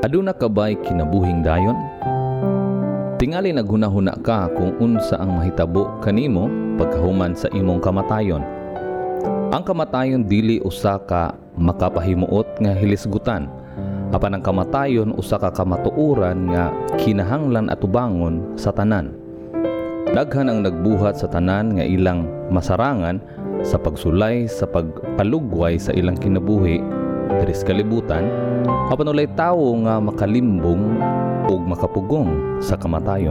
Aduna ka ba'y kinabuhing dayon? Tingali naghunahuna ka kung unsa ang mahitabo kanimo pagkahuman sa imong kamatayon. Ang kamatayon dili usa ka makapahimuot nga hilisgutan, apan ang kamatayon usa ka kamatuoran nga kinahanglan atubangon sa tanan. Daghan ang nagbuhat sa tanan nga ilang masarangan sa pagsulay sa pagpalugway sa ilang kinabuhi diri sa kalibutan, apan walay tawo nga makalimbong ug makapugong sa kamatayon.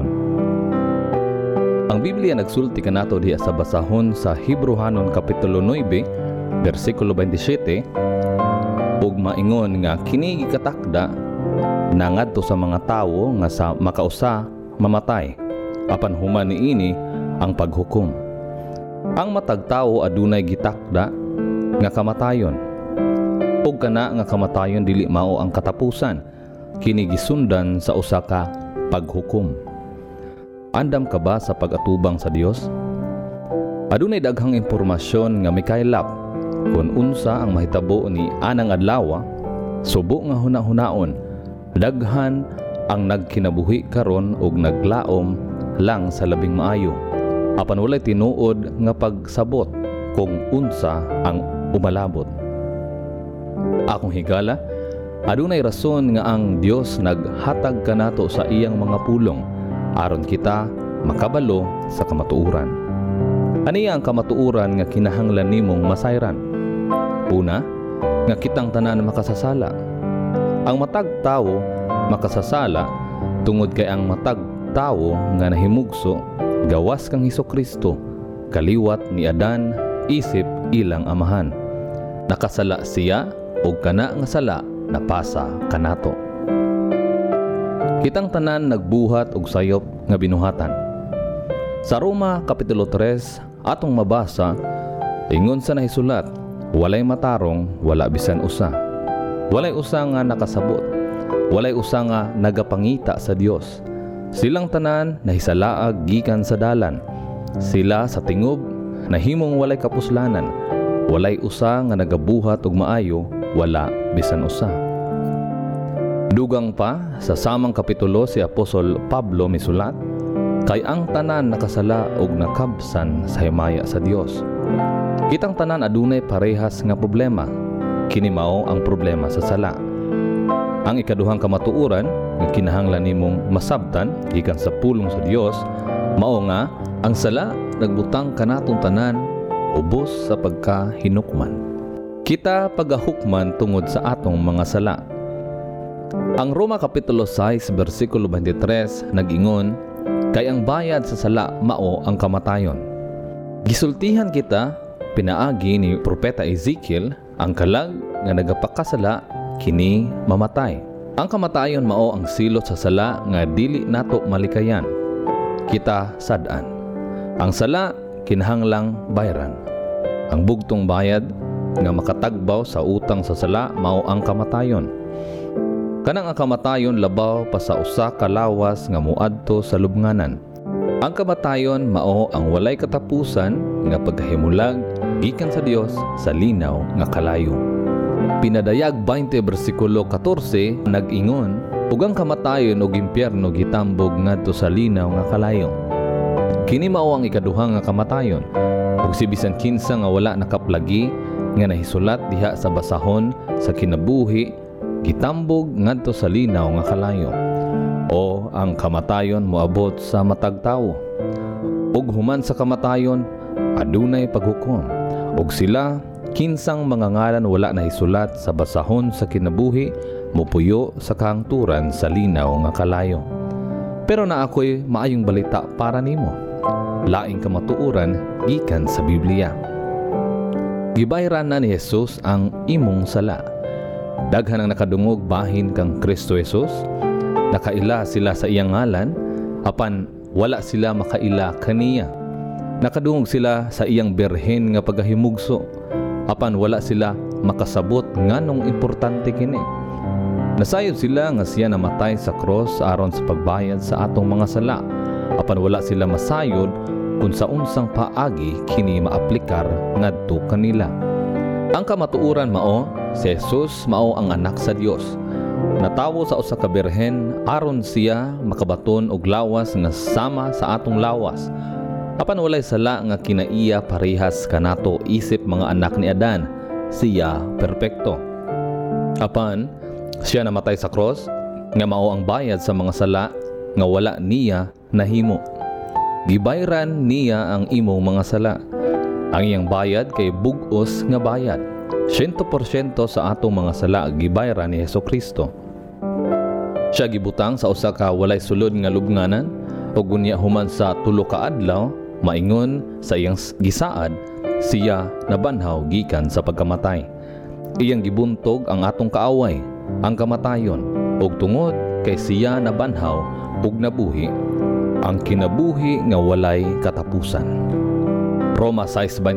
Ang Biblia nagsulti kanato diha sa basahon sa Hebrehanon kapitulo 9 bersikulo 27 ug maingon nga kini gikatakda na ngadto sa mga tawo nga sa makausa mamatay, apan human niini ang paghukom. Ang matag tawo adunay gitakda nga kamatayon, ug kana nga kamatayon dili mao ang katapusan, kini gisundan sa usa ka paghukom. Andam ka ba sa pag-atubang sa Dios? Adunay daghang impormasyon nga mikaylap kung unsa ang mahitabo ni anang adlaw, subo nga hunahunaon. Daghan ang nagkinabuhi karon ug naglaom lang sa labing maayo, apan walay tinuod nga pagsabot kung unsa ang umalabot. Akong higala, adunay rason nga ang Dios naghatag kanato sa iyang mga pulong aron kita makabalo sa kamatuoran. Aniya ang kamatuoran nga kinahanglan nimong masayran? Una, nga kitang tanan makasasala. Ang matag tawo makasasala tungod kay ang matag tawo nga nahimugso gawas kang Hesukristo, kaliwat ni Adan isip ilang amahan. Nakasala siya ug kana nga sala napasa kanato. Kitang tanan nagbuhat og sayop nga binuhatan. Sa Roma kapitulo 3 atong mabasa, ingon sa nahisulat, walay matarong, wala bisan usa. Walay usa nga nakasabot, walay usa nga nagapangita sa Dios. Silang tanan nahisalaag gikan sa dalan. Sila sa tingob nahimong walay kapuslanan. Walay usa nga nagabuhat og maayo, wala bisan usa. Dugang pa sa samang kapitulo si Apostol Pablo misulat, kay ang tanan nakasala og nakabsan sa himaya sa Dios. Kitang tanan adunay parehas nga problema. Kini mao ang problema sa sala. Ang ikaduhang kamatuoran nga kinahanglan nimong masabtan gikan sa pulong sa Dios mao nga ang sala nagbutang kanatong tanan ubos sa pagkahinukman. Kita pagahukman tungod sa atong mga sala. Ang Roma kapitulo 6 bersikulo 23 nag-ingon, kay ang bayad sa sala mao ang kamatayon. Gisultihan kita pinaagi ni propeta Ezekiel, ang kalag nga nagapakasala kini mamatay. Ang kamatayon mao ang silot sa sala nga dili nato malikayan. Kita sad-an. Ang sala kinahanglang bayaran. Ang bugtong bayad nga makatagbaw sa utang sa sala mao ang kamatayon. Kanang ang kamatayon labaw pa sa usa ka lawas nga muadto sa lubnganan. Ang kamatayon mao ang walay katapusan nga pagkahimulag gikan sa Dios sa linaw nga kalayo. Pinadayag 20 bersikulo 14 nag-ingon, ug ang kamatayon ug impyerno gitambog ngadto sa linaw nga kalayo. Kini mao ang ikaduha nga kamatayon, ug si bisan kinsa nga wala nakaplagi nga nahisulat diha sa basahon sa kinabuhi gitambog ngadto sa linaw nga kalayo. O ang kamatayon moabot sa matag tawo. Ug human sa kamatayon adunay paghukom, ug sila kinsang mga ngalan wala nahisulat sa basahon sa kinabuhi mupuyo sa kahangturan sa linaw nga kalayo. Pero na ako'y maayong balita para nimo. Laing kamatuoran gikan sa Biblia. Gibayran na ni Jesus ang imong sala. Daghan ang nakadungog bahin kang Kristo Jesus. Nakaila sila sa iyang ngalan, apan wala sila makaila kaniya. Nakadungog sila sa iyang berhen nga pagahimugso, apan wala sila makasabot nganong importante kini. Nasayod sila nga siya namatay sa cross aron sa pagbayad sa atong mga sala, apan wala sila masayod kung sa unsang paagi kini maaplikar ngadto kanila. Ang kamatuoran mao, si Jesus mao ang anak sa Dios. natawo sa usa ka birhen aron siya makabaton og lawas nga sama sa atong lawas. Apan walay sala nga kinaiya parehas kanato isip mga anak ni Adan, siya perpekto. Apan siya namatay sa cross nga mao ang bayad sa mga sala nga wala niya nahimo. Gibayran niya ang imong mga sala. Ang iyang bayad kay bug-os nga bayad. 100% sa atong mga sala gibayran ni Hesukristo. Siya gibutang sa usa ka walay sulod nga lubnganan ug unya human sa tulo ka adlaw maingon sa iyang gisaad siya nabanhaw gikan sa pagkamatay. Iyang gibuntog ang atong kaaway, ang kamatayon, ug tungod kay siya nabanhaw ug nabuhi, ang kinabuhi nga walay katapusan. Roma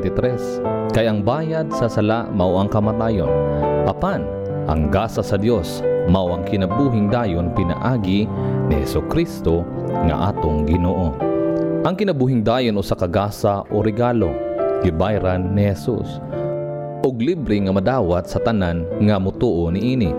6:23, kay ang bayad sa sala mao ang kamatayon, apan ang gasa sa Dios mao ang kinabuhing dayon pinaagi ni Hesukristo nga atong Ginoo. Ang kinabuhing dayon usa ka gasa o regalo gibayran ni Jesus og libre nga madawat sa tanan nga motuo niini.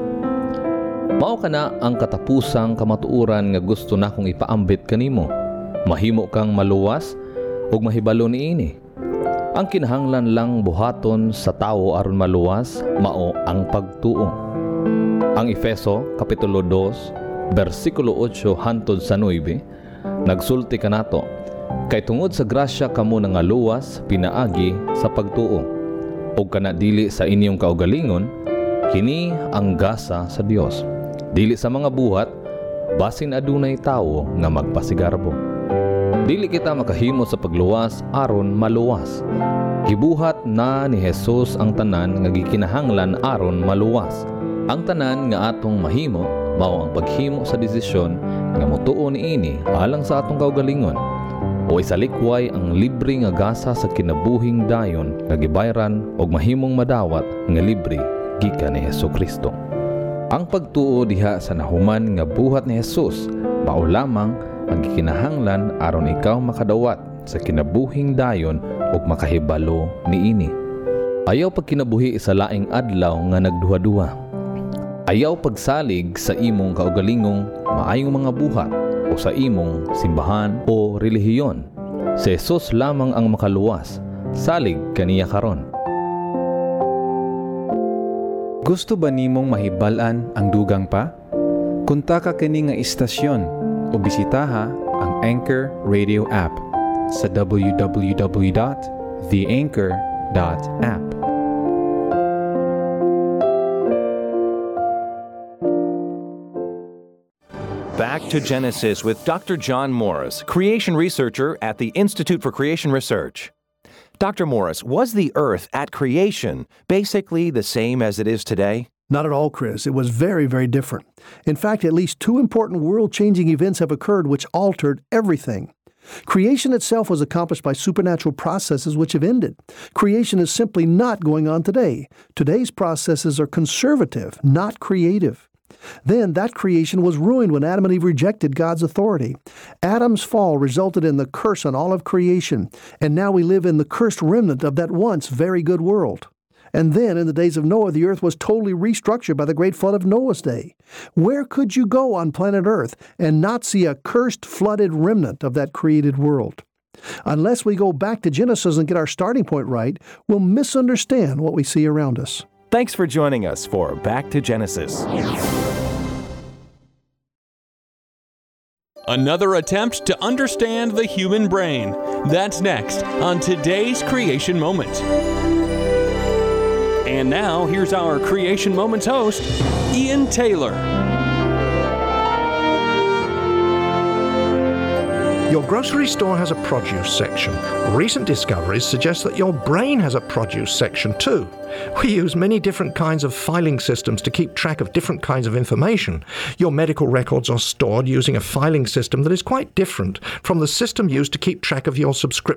Mao kana ang katapusang kamatuoran nga gusto nakong ipaambit kanimo. Mahimo kang maluwas ug mahibalo niini. Ang kinahanglan lang buhaton sa tawo aron maluwas mao ang pagtuo. Ang Efeso kapitulo 2 bersikulo 8 hangtod sa 9 nagsulti kanato, kay tungod sa grasya kamo nangaluwas pinaagi sa pagtuo. O kana dili sa inyong kaugalingon, kini ang gasa sa Dios. Dili sa mga buhat, basin adunay tawo nga magpasigarbo. Dili kita makahimo sa pagluwas aron maluwas. Gibuhat na ni Jesus ang tanan nga gikinahanglan aron maluwas. Ang tanan nga atong mahimo mao ang paghimo sa desisyon nga motuo niini alang sa atong kaugalingon. O isalikway ang libre nga gasa sa kinabuhing dayon nga gibayran og mahimong madawat nga libre gikan ni Hesukristo. Ang pagtuo diha sa nahuman nga buhat ni Jesus mao lamang ang gikinahanglan aron ikaw makadawat sa kinabuhing dayon ug makahibalo niini. Ayaw pagkinabuhi sa laing adlaw nga nagduha-duha. Ayaw pagsalig sa imong kaugalingong maayong mga buhat o sa imong simbahan o relihiyon. Si Jesus lamang ang makaluwas. Salig kaniya karon. Gusto ba nimong mahibalan ang dugang pa? Kunta ka kini nga istasyon o bisitaha ang Anchor Radio app sa www.theanchor.app. Back to Genesis with Dr. John Morris, creation researcher at the Institute for Creation Research. Dr. Morris, was the earth at creation basically the same as it is today? Not at all, Chris. It was very, very different. In fact, at least two important world-changing events have occurred which altered everything. Creation itself was accomplished by supernatural processes which have ended. Creation is simply not going on today. Today's processes are conservative, not creative. Then that creation was ruined when Adam and Eve rejected God's authority. Adam's fall resulted in the curse on all of creation, and now we live in the cursed remnant of that once very good world. And then, in the days of Noah, the earth was totally restructured by the great flood of Noah's day. Where could you go on planet Earth and not see a cursed, flooded remnant of that created world? Unless we go back to Genesis and get our starting point right, we'll misunderstand what we see around us. Thanks for joining us for Back to Genesis. Another attempt to understand the human brain. That's next on today's Creation Moment. And now, here's our Creation Moments host, Ian Taylor. Your grocery store has a produce section. Recent discoveries suggest that your brain has a produce section too. We use many different kinds of filing systems to keep track of different kinds of information. Your medical records are stored using a filing system that is quite different from the system used to keep track of your subscription